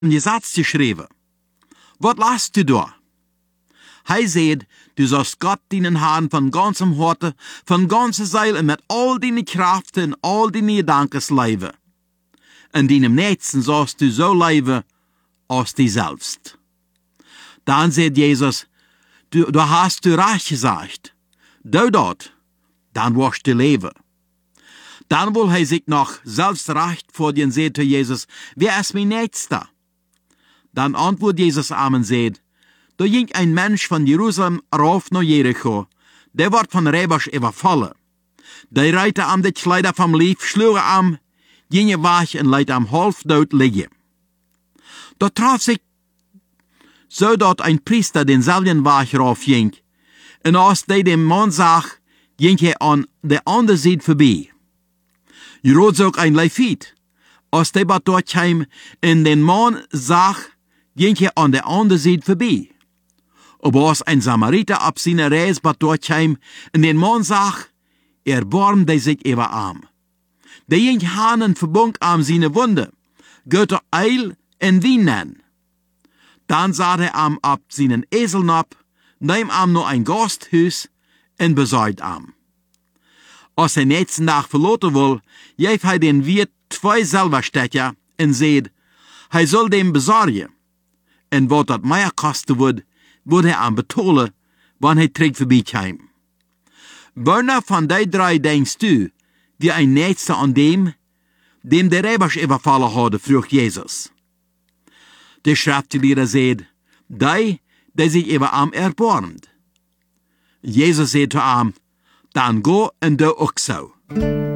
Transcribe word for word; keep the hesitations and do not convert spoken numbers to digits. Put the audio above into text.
Gesetz geschrieben. Was lasst du da? Hij sagt, du sollst Gott dienen haben von ganzem Harte, von ganzer Seele und mit all deine Kraft und all deine Gedanken leben. In deinem Nächsten sollst du so leben als dich selbst. Dann sagt Jesus, du, du hast du recht gesagt. Du dort, dann wirst du leben. Dann will er sich noch selbst recht vor dir und sagt zu Jesus, wer ist mein Nächster? Dann antwortet Jesus am und sagt, da ging ein Mensch von Jerusalem rauf nach Jericho, der wird von Räubers überfallen. Der reite am die Kleider vom Lief, schlug am, ging weg und leidt am halbtot liegen. Da traf sich so dort ein Priester denselben Weg rauf ging, und als der dem Mann sah, ging er an der anderen Seite vorbei. Jerods auch ein Levit, als der dort kam, und den Mann sah, ging er an der anderen Seite vorbei. Aber als ein Samariter ab seiner Reise dort kam, und den Mann sah, erbarmte sich über arm. Der ging han und verbund am seine Wunde, geht er Eil und Wein nennen. Dann sah er am ab seinen Esel ab, nahm am nur ein Gasthus und besorgt am. Als er nächsten Tag verloten will, gab er den Wirt zwei Silberstecher und sagt, er soll dem besorgen. Und was das mehr kosten wird, wird er am betalen, wann er zurück vorbeikam. Werner von die drei denkst du, wie ein Nächster an dem, dem der Räubers überfallen hatte, frug Jesus. Der Schriftgelehrte sagt, die, der sich über am erbarmt. Jesus sagt zu ihm, dann go und du auch so.